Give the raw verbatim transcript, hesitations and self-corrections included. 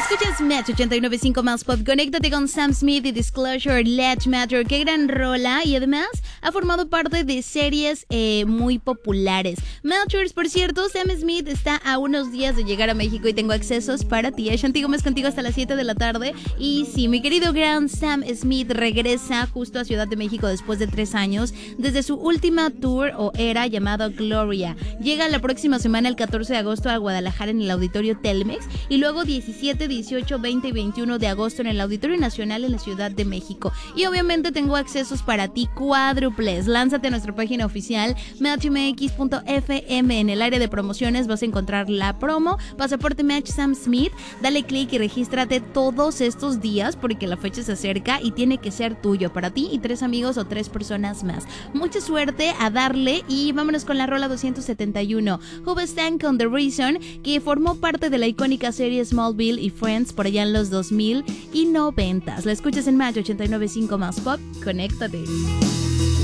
Escuchas Match ochenta y nueve punto cinco más Pop. Conéctate con Sam Smith y Disclosure, Let's Matter. Qué gran rola. Y además ha formado parte de series eh, muy populares. Matchers, por cierto, Sam Smith está a unos días de llegar a México y tengo accesos para ti. Ashanti Gómez contigo hasta las siete de la tarde. Y sí, mi querido gran Sam Smith regresa justo a Ciudad de México después de tres años desde su última tour o era llamado Gloria. Llega la próxima semana el catorce de agosto a Guadalajara en el Auditorio Telmex y luego diecisiete, dieciocho, veinte y veintiuno de agosto en el Auditorio Nacional en la Ciudad de México. Y obviamente tengo accesos para ti cuádruples. Lánzate a nuestra página oficial match m x punto f m. En el área de promociones vas a encontrar la promo Pasaporte Match Sam Smith. Dale clic y regístrate todos estos días porque la fecha se acerca y tiene que ser tuyo para ti y tres amigos o tres personas más. Mucha suerte a darle y vámonos con la rola doscientos setenta y uno. Hoobastank con The Reason, que formó parte de la icónica serie Smallville y Friends por allá en los dos mil y noventas. La escuchas en Match ochenta y nueve punto cinco más Pop. Conéctate.